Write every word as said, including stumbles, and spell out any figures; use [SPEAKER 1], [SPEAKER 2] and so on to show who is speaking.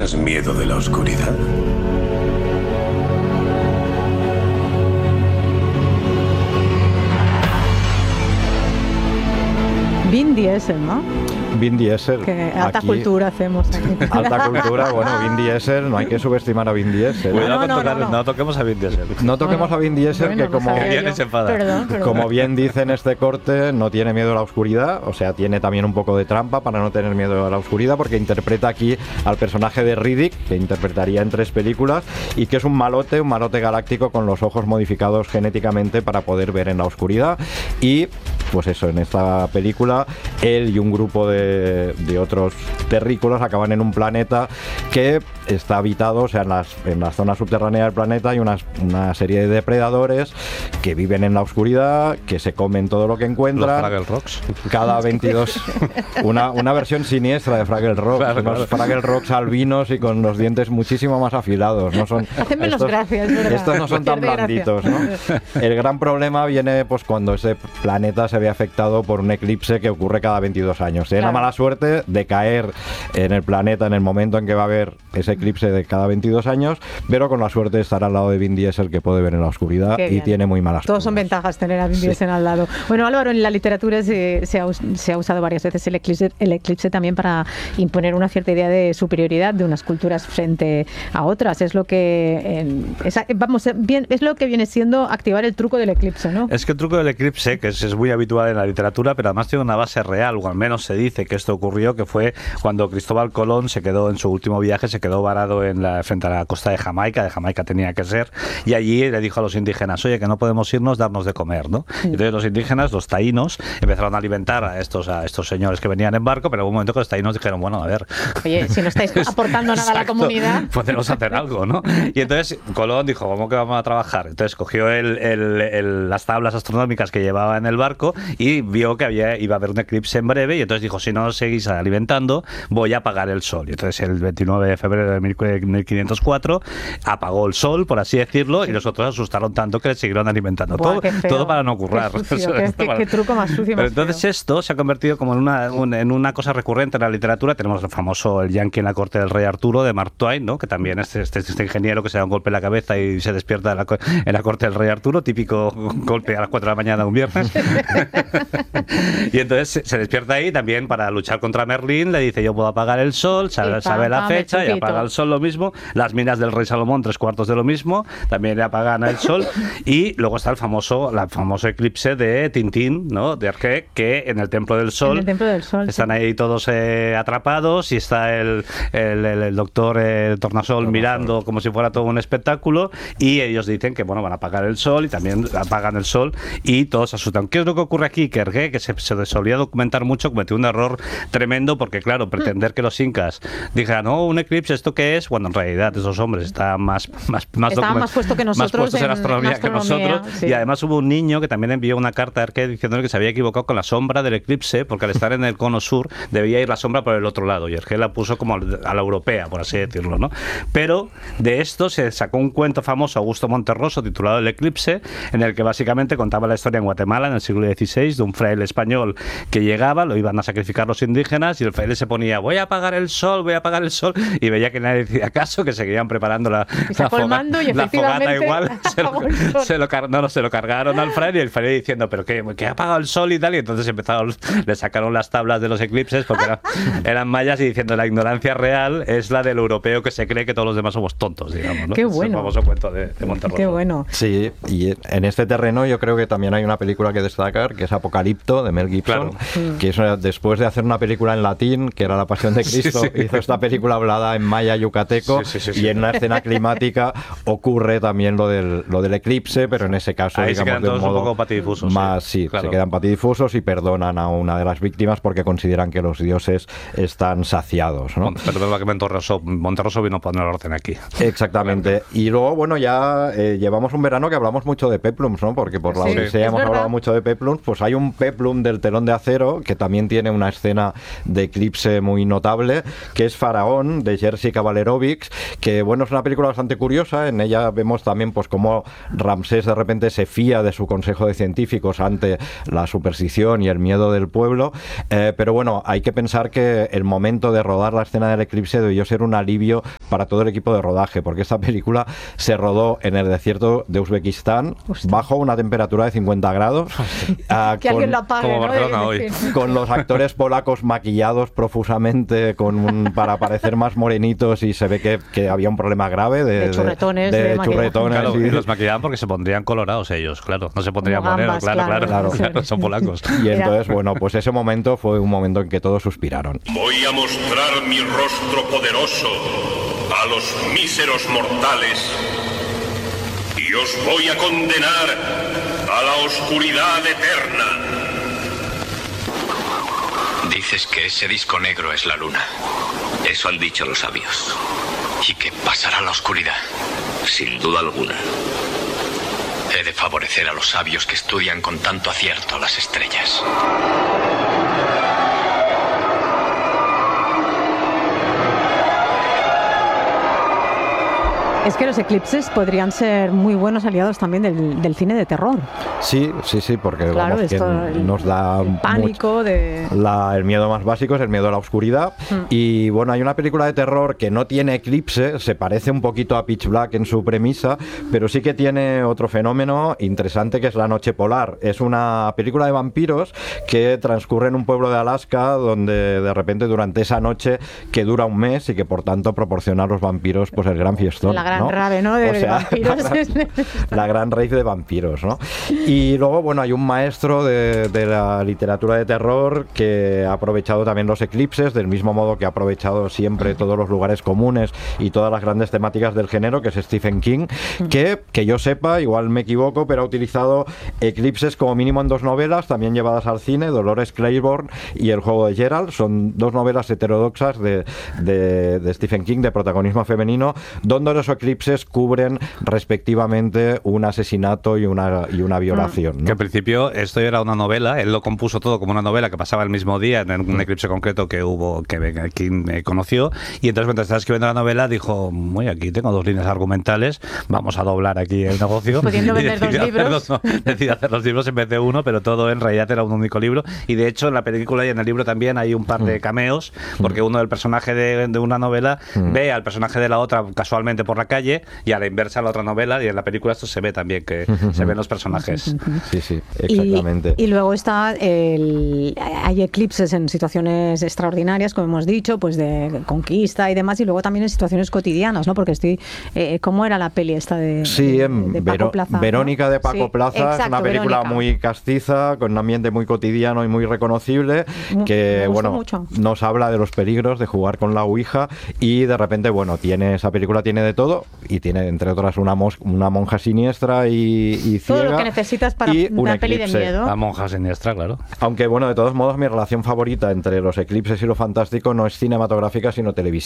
[SPEAKER 1] ¿Tendrás miedo de la oscuridad?
[SPEAKER 2] Vin Diesel, ¿no?
[SPEAKER 3] Vin Diesel.
[SPEAKER 2] Que alta
[SPEAKER 3] aquí,
[SPEAKER 2] cultura hacemos aquí.
[SPEAKER 3] Alta cultura, bueno, Vin Diesel, no hay que subestimar a Vin Diesel.
[SPEAKER 4] Cuidado
[SPEAKER 2] No, no,
[SPEAKER 4] con tocar,
[SPEAKER 2] no, no.
[SPEAKER 4] no toquemos a Vin Diesel.
[SPEAKER 3] No toquemos a Vin Diesel,
[SPEAKER 2] Bueno,
[SPEAKER 3] que
[SPEAKER 2] no
[SPEAKER 3] como,
[SPEAKER 2] sabía
[SPEAKER 4] Que viene
[SPEAKER 2] yo.
[SPEAKER 4] y se enfada.
[SPEAKER 2] Perdón, perdón.
[SPEAKER 3] como bien dice en este corte, no tiene miedo a la oscuridad, o sea, tiene también un poco de trampa para no tener miedo a la oscuridad, porque interpreta aquí al personaje de Riddick, que interpretaría en tres películas, y que es un malote, un malote galáctico con los ojos modificados genéticamente para poder ver en la oscuridad. Y pues eso, en esta película, él y un grupo de, de otros terrícolas acaban en un planeta que está habitado, o sea, en las, en la zona subterránea del planeta hay unas, una serie de depredadores que viven en la oscuridad, que se comen todo lo que
[SPEAKER 4] Los
[SPEAKER 3] encuentran.
[SPEAKER 4] Fraggle Rocks.
[SPEAKER 3] Cada veintidós, una, una versión siniestra de Fraggle Rock,
[SPEAKER 4] Claro,
[SPEAKER 3] unos
[SPEAKER 4] claro.
[SPEAKER 3] Fraggle Rocks albinos y con los dientes muchísimo más afilados. No son,
[SPEAKER 2] Hacen menos gracia, es verdad.
[SPEAKER 3] estos no son tan
[SPEAKER 2] Pierde
[SPEAKER 3] blanditos,
[SPEAKER 2] gracia.
[SPEAKER 3] ¿no? El gran problema viene pues cuando ese planeta se ve afectado por un eclipse que ocurre cada veintidós años. Tiene
[SPEAKER 2] Claro.
[SPEAKER 3] la mala suerte de caer en el planeta en el momento en que va a haber ese eclipse de cada veintidós años, pero con la suerte de estar al lado de Vin Diesel, que puede ver en la oscuridad.
[SPEAKER 2] Qué
[SPEAKER 3] Y
[SPEAKER 2] bien.
[SPEAKER 3] tiene muy malas
[SPEAKER 2] Todos son
[SPEAKER 3] pulgas.
[SPEAKER 2] ventajas tener a Vin
[SPEAKER 3] Sí.
[SPEAKER 2] Diesel al lado. Bueno, Álvaro, en la literatura se, se, ha, us- se ha usado varias veces el eclipse, el eclipse también para imponer una cierta idea de superioridad de unas culturas frente a otras. Es lo que eh, es, vamos, eh, bien, es lo que viene siendo activar el truco del eclipse, ¿no?
[SPEAKER 4] Es que el truco del eclipse, que es, es muy habitual en la literatura, pero además tiene una base real, o al menos se dice que esto ocurrió, que fue cuando Cristóbal Colón se quedó en su último viaje, se quedó varado en la, frente a la costa de Jamaica, de Jamaica tenía que ser, y allí le dijo a los indígenas, oye, que no podemos irnos, darnos de comer, ¿no? Entonces los indígenas, los taínos, empezaron a alimentar a estos, a estos señores que venían en barco, pero en un momento que los taínos dijeron, bueno, a ver...
[SPEAKER 2] Oye, si no estáis aportando nada a la
[SPEAKER 4] Exacto,
[SPEAKER 2] comunidad...
[SPEAKER 4] podemos hacer algo, ¿no? Y entonces Colón dijo, ¿cómo que vamos a trabajar? Entonces cogió el, el, el, las tablas astronómicas que llevaba en el barco y vio que había, iba a haber un eclipse en breve, y entonces dijo, si no os seguís alimentando, voy a apagar el sol. Y entonces el veintinueve de febrero de mil quinientos cuatro apagó el sol, por así decirlo, y los otros asustaron tanto que le siguieron alimentando.
[SPEAKER 2] Buah,
[SPEAKER 4] todo,
[SPEAKER 2] qué feo.
[SPEAKER 4] todo para no currar.
[SPEAKER 2] Qué sucio, qué- qué- qué truco más sucio,
[SPEAKER 4] Pero
[SPEAKER 2] más
[SPEAKER 4] entonces
[SPEAKER 2] feo.
[SPEAKER 4] esto se ha convertido como en una, un- en una cosa recurrente en la literatura. Tenemos el famoso El Yankee en la corte del rey Arturo, de Mark Twain, ¿no? Que también es este, este ingeniero que se da un golpe en la cabeza y se despierta en la, co- en la corte del rey Arturo, típico golpe a las cuatro de la mañana un viernes. Y entonces se- se despierta ahí también para luchar contra Merlín, le dice, yo puedo apagar el sol, sabe,
[SPEAKER 2] Y
[SPEAKER 4] sabe la
[SPEAKER 2] pam,
[SPEAKER 4] fecha, y
[SPEAKER 2] chupito.
[SPEAKER 4] apaga el sol lo mismo. Las minas del rey Salomón, tres cuartos de lo mismo, también le apagan el sol. Y luego está el famoso, la famoso eclipse de Tintín, ¿no? De Hergé, que en el Templo del Sol,
[SPEAKER 2] En el Templo del Sol,
[SPEAKER 4] están
[SPEAKER 2] sí.
[SPEAKER 4] ahí todos eh, atrapados, y está el, el, el- el doctor eh, Tornasol mirando como si fuera todo un espectáculo, y ellos dicen que bueno, van a apagar el sol, y también apagan el sol, y todos se asustan. ¿Qué es lo que ocurre aquí? Que Hergé, que se, se solía documentar mucho, cometió un error tremendo, porque claro, pretender que los incas dijeran, no, un eclipse, ¿esto qué es? Bueno, en realidad esos hombres están más, más, más,
[SPEAKER 2] Estaban
[SPEAKER 4] document-
[SPEAKER 2] más puestos que
[SPEAKER 4] más
[SPEAKER 2] nosotros
[SPEAKER 4] puestos en,
[SPEAKER 2] en-
[SPEAKER 4] astronomía,
[SPEAKER 2] en
[SPEAKER 4] que
[SPEAKER 2] astronomía,
[SPEAKER 4] nosotros,
[SPEAKER 2] sí.
[SPEAKER 4] y además hubo un niño que también envió una carta a Hergé diciéndole que se había equivocado con la sombra del eclipse, porque al estar en el cono sur debía ir la sombra por el otro lado, y Hergé la puso como a la europea, por así decirlo, ¿no? Pero de esto se sacó un cuento famoso, Augusto Monterroso, titulado El eclipse, en el que básicamente contaba la historia en Guatemala en el siglo dieciséis de un fraile español que llegaba, lo iban a sacrificar los indígenas, y el fraile se ponía, voy a apagar el sol, voy a apagar el sol, y veía que nadie decía caso, que seguían preparando la,
[SPEAKER 2] Y sacó
[SPEAKER 4] la,
[SPEAKER 2] el mando y
[SPEAKER 4] la fogata
[SPEAKER 2] efectivamente
[SPEAKER 4] igual, se lo,
[SPEAKER 2] apagó el sol.
[SPEAKER 4] se lo car- no, no, se lo cargaron al fraile, y el fraile diciendo, pero que, que ha apagado el sol y tal, y entonces empezaron, le sacaron las tablas de los eclipses, porque eran, eran mayas, y diciendo, la ignorancia real es la del europeo que se cree que todos los demás somos tontos, digamos, ¿no?
[SPEAKER 2] Qué
[SPEAKER 4] Es el
[SPEAKER 2] bueno.
[SPEAKER 4] famoso cuento de, de Monterroso.
[SPEAKER 2] Qué bueno.
[SPEAKER 3] Sí, y en este terreno yo creo que también hay una película que destacar, que es Apocalipto, de Mel Gibson,
[SPEAKER 4] Claro.
[SPEAKER 3] que es una- después de hacer una película en latín, que era La Pasión de Cristo,
[SPEAKER 4] Sí, sí.
[SPEAKER 3] hizo esta película hablada en maya yucateco,
[SPEAKER 4] Sí, sí, sí, sí.
[SPEAKER 3] y en una escena climática ocurre también lo del, lo del eclipse, pero en ese caso,
[SPEAKER 4] Ahí se
[SPEAKER 3] digamos,
[SPEAKER 4] quedan
[SPEAKER 3] de un
[SPEAKER 4] todos un
[SPEAKER 3] modo
[SPEAKER 4] poco patidifusos,
[SPEAKER 3] más,
[SPEAKER 4] sí,
[SPEAKER 3] sí,
[SPEAKER 4] claro.
[SPEAKER 3] se quedan patidifusos y perdonan a una de las víctimas porque consideran que los dioses están saciados, ¿no?
[SPEAKER 4] Mon- Perdón, que Monterroso, Monterroso vino a poner orden aquí.
[SPEAKER 3] Exactamente. Y luego, bueno, ya eh, llevamos un verano que hablamos mucho de peplums, ¿no? Porque por la
[SPEAKER 2] Sí,
[SPEAKER 3] Odisea
[SPEAKER 2] es
[SPEAKER 3] hemos
[SPEAKER 2] verdad.
[SPEAKER 3] hablado mucho de peplums. Pues hay un peplum del Telón de Acero que también tiene una escena de eclipse muy notable, que es Faraón, de Jerzy Kavallerovics, que, bueno, es una película bastante curiosa. En ella vemos también, pues, cómo Ramsés de repente se fía de su consejo de científicos ante la superstición y el miedo del pueblo. Eh, pero, bueno, hay que pensar que el momento de rodar la escena del eclipse debió ser un alivio para todo el equipo de rodaje, porque esta película se rodó en el desierto de Uzbekistán, Hostia. bajo una temperatura de cincuenta grados.
[SPEAKER 2] uh, que con, alguien lo apague,
[SPEAKER 4] como
[SPEAKER 2] ¿no?
[SPEAKER 4] Barcelona hoy.
[SPEAKER 3] Con los actores polacos maquillados profusamente con un, para parecer más morenitos, y se ve que, que había un problema grave de,
[SPEAKER 2] de churretones.
[SPEAKER 3] De, de,
[SPEAKER 2] de
[SPEAKER 3] churretones
[SPEAKER 4] claro,
[SPEAKER 3] y,
[SPEAKER 4] y los maquillaban porque se pondrían colorados ellos, claro. No se pondrían morenos, claro, claro, claro,
[SPEAKER 3] claro.
[SPEAKER 4] claro, son polacos.
[SPEAKER 3] Y entonces, bueno, pues ese momento fue un momento en que todos suspiraron.
[SPEAKER 1] Voy a mostrar mi rostro poderoso a los míseros mortales y os voy a condenar a la oscuridad eterna.
[SPEAKER 5] Dices que ese disco negro es la luna.
[SPEAKER 1] Eso han dicho los sabios.
[SPEAKER 5] ¿Y qué pasará a la oscuridad?
[SPEAKER 1] Sin duda alguna.
[SPEAKER 5] He de favorecer a los sabios que estudian con tanto acierto las estrellas.
[SPEAKER 2] Es que los eclipses podrían ser muy buenos aliados también del, del cine de terror.
[SPEAKER 3] Sí, sí, sí, porque
[SPEAKER 2] claro,
[SPEAKER 3] vamos,
[SPEAKER 2] esto,
[SPEAKER 3] que
[SPEAKER 2] el,
[SPEAKER 3] nos da
[SPEAKER 2] el pánico
[SPEAKER 3] mucho,
[SPEAKER 2] de...
[SPEAKER 3] la, el miedo más básico es el miedo a la oscuridad. Mm. Y bueno, hay una película de terror que no tiene eclipse, se parece un poquito a Pitch Black en su premisa, pero sí que tiene otro fenómeno interesante, que es La Noche Polar. Es una película de vampiros que transcurre en un pueblo de Alaska, donde de repente durante esa noche, que dura un mes y que por tanto proporciona a los vampiros pues el gran fiestón.
[SPEAKER 2] La gran
[SPEAKER 3] ¿no?
[SPEAKER 2] rave, ¿no? De,
[SPEAKER 3] o sea,
[SPEAKER 2] vampiros.
[SPEAKER 3] La gran, la gran rave de vampiros, ¿no? Y luego, bueno, hay un maestro de, de la literatura de terror que ha aprovechado también los eclipses, del mismo modo que ha aprovechado siempre todos los lugares comunes y todas las grandes temáticas del género, que es Stephen King, que, que yo sepa, igual me equivoco, pero ha utilizado eclipses como mínimo en dos novelas, también llevadas al cine, Dolores Claiborne y El juego de Gerald. Son dos novelas heterodoxas de, de, de Stephen King, de protagonismo femenino, donde los eclipses cubren respectivamente un asesinato y una, y una violación, ¿no?
[SPEAKER 4] Que en principio esto era una novela, él lo compuso todo como una novela que pasaba el mismo día en un eclipse concreto que hubo, que King conoció, y entonces mientras estaba escribiendo la novela dijo, muy aquí tengo dos líneas argumentales, vamos a doblar aquí el negocio.
[SPEAKER 2] Pudiendo vender dos libros.
[SPEAKER 4] Dos, no, decide hacer dos libros en vez de uno, pero todo en realidad era un único libro, y de hecho en la película y en el libro también hay un par de cameos, porque uno del personaje de, de una novela mm. ve al personaje de la otra casualmente por la calle, y a la inversa la otra novela, y en la película esto se ve también, que se ven los personajes.
[SPEAKER 3] Sí, sí, exactamente.
[SPEAKER 2] Y, y luego está el, hay eclipses en situaciones extraordinarias, como hemos dicho, pues de conquista y demás, y luego también en situaciones cotidianas, ¿no? Porque estoy, eh, ¿cómo era la peli esta de,
[SPEAKER 3] sí,
[SPEAKER 2] de, de Paco
[SPEAKER 3] Vero,
[SPEAKER 2] Plaza?
[SPEAKER 3] Verónica, ¿no? de Paco sí, Plaza, exacto, es una película Verónica. muy castiza, con un ambiente muy cotidiano y muy reconocible, que bueno, mucho. nos habla de los peligros de jugar con la ouija, y de repente, bueno, tiene esa película tiene de todo, y tiene entre otras una, mos, una monja siniestra y, y ciega.
[SPEAKER 2] Todo lo que necesitas para una peli de miedo.
[SPEAKER 4] La monja siniestra, claro.
[SPEAKER 3] Aunque bueno, de todos modos, mi relación favorita entre los eclipses y lo fantástico no es cinematográfica, sino televisiva.